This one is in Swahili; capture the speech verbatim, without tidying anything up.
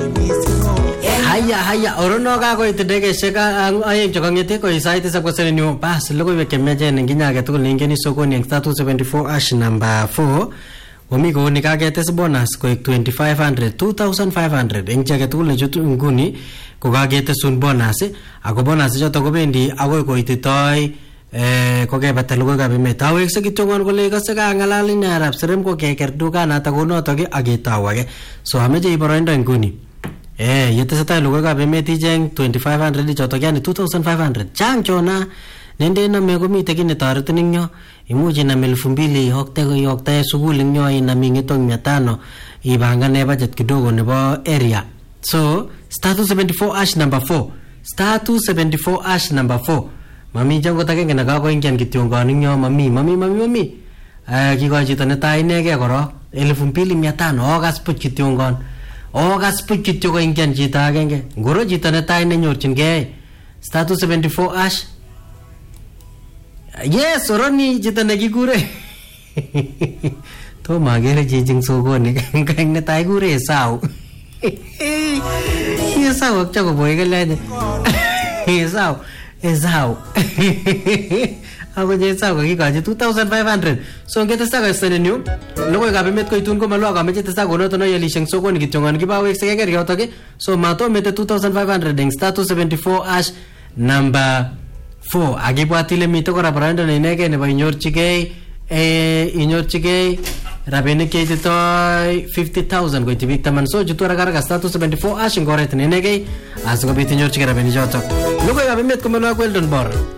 Haya haya orono ka ko itdege sheka ayeng chokangete ko isaite sa kwasene ni pas logo weke meje ninginya ke tukul ningeni sokoni yang two seventy-four ash number four wami ko ni ka gete bonus ko twenty-five hundred two thousand five hundred eng chake tukul ne jutu nguni ko ka gete sun bonus ako bonus joto ko bendi ako ko ititoi eh ko ke batal ko ga be metawek se kitongon ko le ka se ka ngalali ni arab serem ko ke kerduka na ta ko no to ke agitawage so ameje iborondo nguni. Eh, yete sata lugo ka bemeti jeng twenty-five hundred choto yani two thousand five hundred. Chang chona nende na mego mi tekine tarete ninyo imuji na elfu mbili hokte ko yokte suguli ninyo ina mingito mia tano ibanga ne budget kidogo nebo area. So, star two seventy-four ash number four. Star two seventy-four ash number four. Mami jango takenge na kako ingyan kitiongo ninyo mami mami mami mami. Eh, kiko chito netai nege koro elfu mbili mia tano ogas put kitiongo. Oh gasput kityo ko ingyan chita agenge ngoro chito netai nenyorchingei star two seventy-four ash. Yes oroni chito nekikure to magere chijing sokoni kang netai kure Esau. Esau akcha ko boy kale Esau Esau ako je Esau ko kikaje two thousand five hundred. So ngete saka sene new logo ga bemet ko itun ko malo ga meje tesa gono to no yeli sheng sokoni kitongan kibawe se geger yoto ke so mato mete two thousand five hundred ding star two seventy-four ash number four agibwatile mito ko rabrando ne nege ne ba inyorchige e inyorchige rabene ke to fifty thousand ko tibik taman so jutu ragar ga star two seventy-four ash ngoret ne nege as go bit inyorchige rabene joto logo ga bemet ko malo ko eldon bor